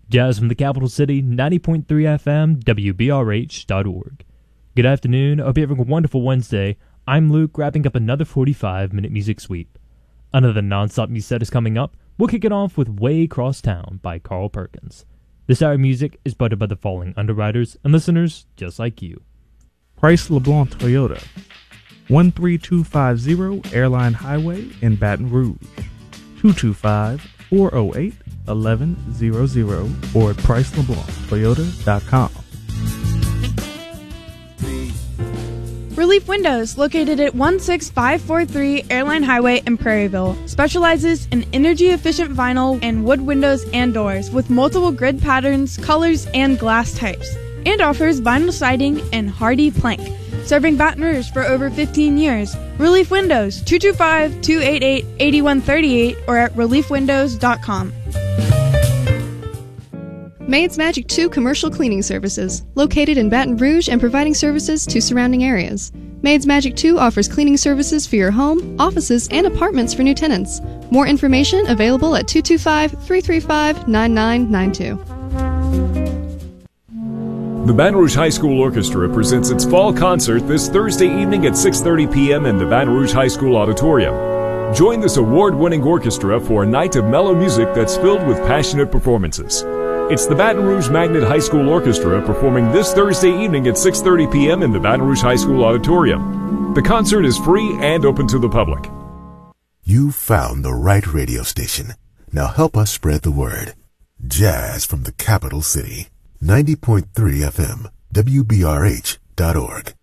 Jazz from the capital city, 90.3 FM, WBRH.org. Good afternoon. I hope you're having a wonderful Wednesday. I'm Luke, wrapping up another 45-minute music sweep. Another non-stop music set is coming up. We'll kick it off with Way Across Town by Carl Perkins. This hour of music is buttered by the following underwriters and listeners just like you. Price LeBlanc Toyota, 13250 Airline Highway in Baton Rouge, 225-408-1100 or at PriceLeBlancToyota.com. Relief Windows, located at 16543 Airline Highway in Prairieville, specializes in energy-efficient vinyl and wood windows and doors with multiple grid patterns, colors, and glass types, and offers vinyl siding and hardy plank. Serving Baton Rouge for over 15 years. Relief Windows, 225-288-8138 or at reliefwindows.com. Maid's Magic 2 Commercial Cleaning Services, located in Baton Rouge and providing services to surrounding areas. Maid's Magic 2 offers cleaning services for your home, offices, and apartments for new tenants. More information available at 225-335-9992. The Baton Rouge High School Orchestra presents its fall concert this Thursday evening at 6:30 p.m. in the Baton Rouge High School Auditorium. Join this award-winning orchestra for a night of mellow music that's filled with passionate performances. It's the Baton Rouge Magnet High School Orchestra performing this Thursday evening at 6:30 p.m. in the Baton Rouge High School Auditorium. The concert is free and open to the public. You found the right radio station. Now help us spread the word. Jazz from the capital city. 90.3 FM, WBRH.org.